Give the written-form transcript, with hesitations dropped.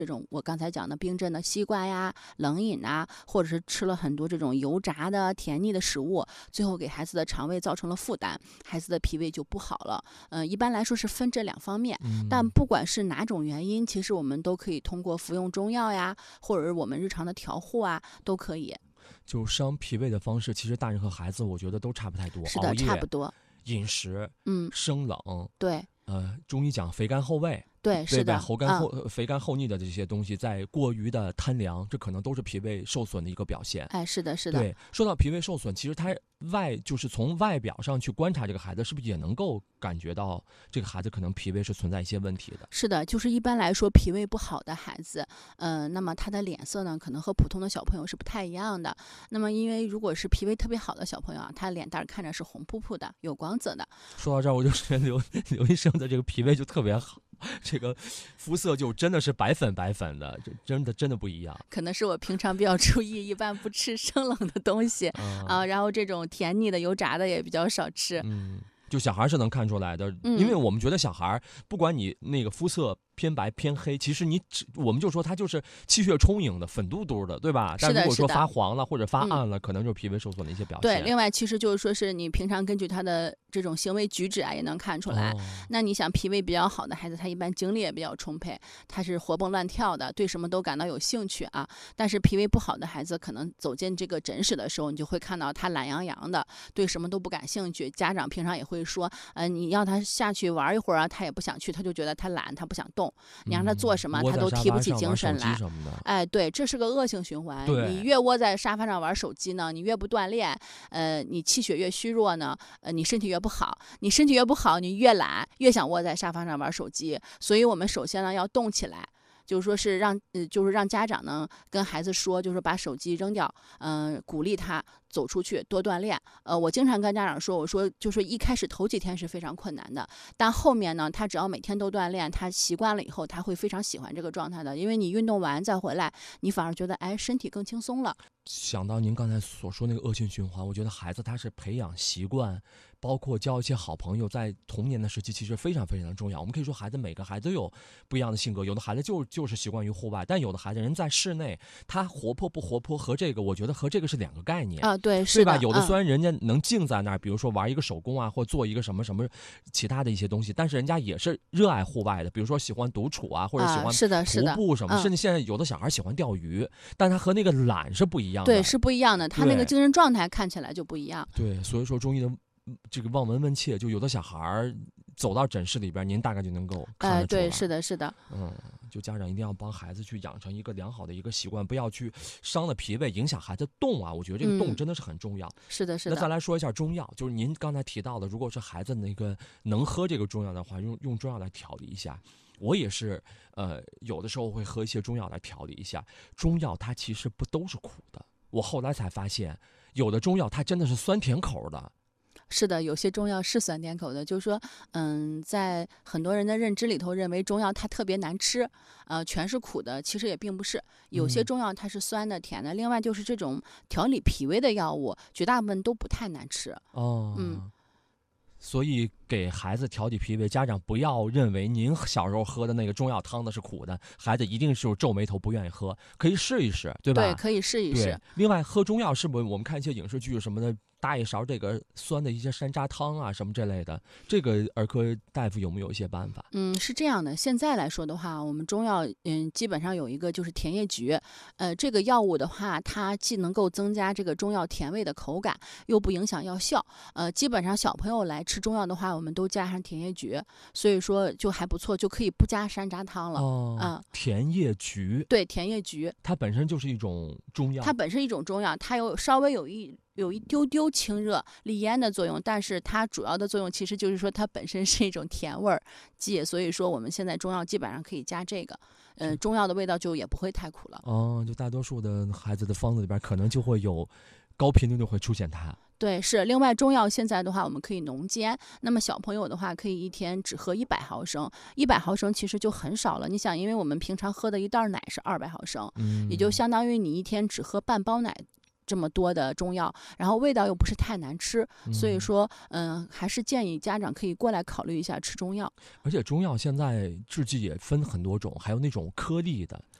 这种我刚才讲的冰镇的西瓜呀、冷饮啊，或者是吃了很多这种油炸的甜腻的食物，最后给孩子的肠胃造成了负担，孩子的脾胃就不好了。一般来说是分这两方面，但不管是哪种原因，其实我们都可以通过服用中药呀，或者是我们日常的调护啊，都可以。 就伤脾胃的方式，其实大人和孩子我觉得都差不太多， 是的，差不多。 饮食，生冷， 对， 中医讲肥甘厚味， 对，是的， 肥甘厚腻的这些东西，在过于的贪凉，这可能都是脾胃受损的一个表现。 哎，是的，是的。 对，说到脾胃受损，其实它就是从外表上去观察这个孩子，是不是也能够感觉到这个孩子可能脾胃是存在一些问题的？ 是的，就是一般来说脾胃不好的孩子，那么他的脸色呢，可能和普通的小朋友是不太一样的。那么因为如果是脾胃特别好的小朋友啊，他脸蛋看着是红扑扑的，有光泽的。 说到这儿，我就觉得刘医生的这个脾胃就特别好。这个肤色就真的是白粉白粉的，这真的不一样。 可能是我平常比较注意，一般不吃生冷的东西然后这种甜腻的、油炸的也比较少吃。 就小孩是能看出来的，因为我们觉得小孩不管你那个肤色偏白偏黑，其实我们就说他就是气血充盈的、粉嘟嘟的，对吧？但如果说发黄了或者发暗了，可能就是脾胃受损的一些表现。 对，另外其实就是说是你平常根据他的这种行为举止啊，也能看出来。那你想脾胃比较好的孩子，他一般精力也比较充沛，他是活蹦乱跳的，对什么都感到有兴趣啊。但是脾胃不好的孩子，可能走进这个诊室的时候，你就会看到他懒洋洋的，对什么都不感兴趣。家长平常也会说，你要他下去玩一会儿啊，他也不想去，他就觉得他懒，他不想动。你让他做什么，他都提不起精神来。哎，对，这是个恶性循环。你越窝在沙发上玩手机呢，你越不锻炼，你气血越虚弱呢，你身体越不好。你身体越不好，你越懒，越想窝在沙发上玩手机。所以我们首先呢要动起来。就是说是让家长呢跟孩子说，就是把手机扔掉，鼓励他走出去多锻炼。我经常跟家长说，我说就是一开始头几天是非常困难的，但后面呢，他只要每天都锻炼，他习惯了以后，他会非常喜欢这个状态的。因为你运动完再回来，你反而觉得身体更轻松了。 想到您刚才所说那个恶性循环，我觉得孩子他是培养习惯，包括交一些好朋友，在童年的时期其实非常非常的重要。我们可以说每个孩子都有不一样的性格，有的孩子就是习惯于户外，但有的孩子人在室内，他活泼不活泼和这个我觉得和这个是两个概念啊，对，是吧？有的虽然人家能静在那儿，比如说玩一个手工啊，或做一个什么什么其他的一些东西，但是人家也是热爱户外的，比如说喜欢独处啊，或者喜欢徒步什么，甚至现在有的小孩喜欢钓鱼，但他和那个懒是不一样的。 对，是不一样的，他那个精神状态看起来就不一样。 对，所以说中医的这个望闻问切，就有的小孩走到诊室里边，您大概就能够看得出来。 对，是的，是的。 就家长一定要帮孩子去养成一个良好的一个习惯，不要去伤了脾胃，影响孩子动啊。我觉得这个动真的是很重要。 是的，是的。 那再来说一下中药，就是您刚才提到的，如果是孩子那个能喝这个中药的话，用中药来调理一下。我也是，有的时候会喝一些中药来调理一下。中药它其实不都是苦的，我后来才发现，有的中药它真的是酸甜口的。 是的，有些中药是酸甜口的，就是说，在很多人的认知里头，认为中药它特别难吃，全是苦的，其实也并不是。有些中药它是酸的、甜的。另外就是这种调理脾胃的药物，绝大部分都不太难吃。 所以给孩子调理脾胃，家长不要认为您小时候喝的那个中药汤的是苦的，孩子一定是皱眉头不愿意喝，可以试一试，对吧？ 对，可以试一试。 另外，喝中药是不是我们看一些影视剧什么的，搭一勺这个酸的一些山楂汤啊什么这类的，这个儿科大夫有没有一些办法？ 是这样的，现在来说的话，我们中药基本上有一个就是甜叶菊，这个药物的话，它既能够增加这个中药甜味的口感，又不影响药效。基本上小朋友来吃中药的话，我们都加上甜叶菊，所以说就还不错，就可以不加山楂汤了。 甜叶菊， 对，甜叶菊， 它本身就是一种中药。 它本身一种中药，它稍微有一丢丢清热利咽的作用，但是它主要的作用其实就是说它本身是一种甜味儿剂，所以说我们现在中药基本上可以加这个，中药的味道就也不会太苦了。 就大多数的孩子的方子里边可能就会有高频率的会出现它。 对，是。另外中药现在的话，我们可以浓煎。那么小朋友的话，可以一天只喝100毫升，100毫升其实就很少了。你想，因为我们平常喝的一袋奶是200毫升，也就相当于你一天只喝半包奶。 这么多的中药，然后味道又不是太难吃，所以说还是建议家长可以过来考虑一下吃中药。 而且中药现在制剂也分很多种，还有那种颗粒的，